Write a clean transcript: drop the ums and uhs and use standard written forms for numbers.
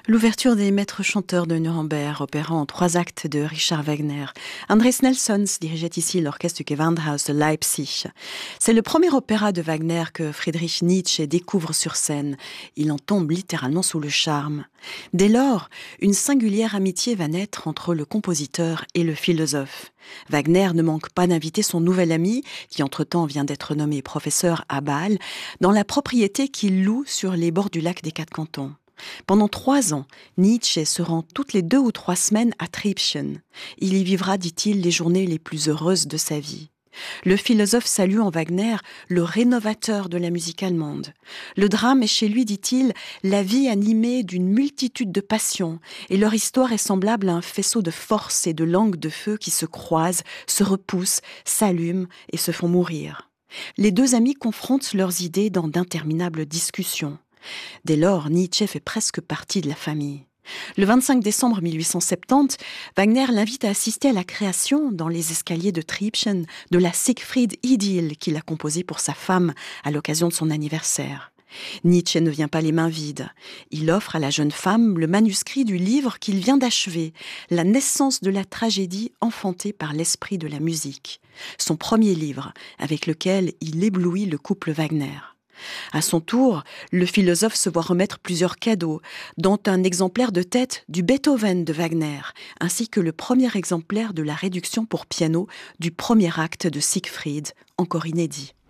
L'ouverture des Maîtres chanteurs de Nuremberg, opéra en 3 actes de Richard Wagner. Andrés Nelsons dirigeait ici l'orchestre du Gewandhaus de Leipzig. C'est le premier opéra de Wagner que Friedrich Nietzsche découvre sur scène. Il en tombe littéralement sous le charme. Dès lors, une singulière amitié va naître entre le compositeur et le philosophe. Wagner ne manque pas d'inviter son nouvel ami, qui entre-temps vient d'être nommé professeur à Bâle, dans la propriété qu'il loue sur les bords du lac des Quatre Cantons. Pendant 3 ans, Nietzsche se rend toutes les 2 ou 3 semaines à Triebschen. Il y vivra, dit-il, les journées les plus heureuses de sa vie. Le philosophe salue en Wagner le rénovateur de la musique allemande. Le drame est chez lui, dit-il, la vie animée d'une multitude de passions, et leur histoire est semblable à un faisceau de force et de langues de feu qui se croisent, se repoussent, s'allument et se font mourir. Les 2 amis confrontent leurs idées dans d'interminables discussions. Dès lors, Nietzsche fait presque partie de la famille. Le 25 décembre 1870, Wagner l'invite à assister à la création, dans les escaliers de Triebschen, de la Siegfried Idylle qu'il a composée pour sa femme à l'occasion de son anniversaire. Nietzsche ne vient pas les mains vides. Il offre à la jeune femme le manuscrit du livre qu'il vient d'achever, La naissance de la tragédie enfantée par l'esprit de la musique. Son premier livre, avec lequel il éblouit le couple Wagner. À son tour, le philosophe se voit remettre plusieurs cadeaux, dont un exemplaire de tête du Beethoven de Wagner, ainsi que le premier exemplaire de la réduction pour piano du premier acte de Siegfried, encore inédit.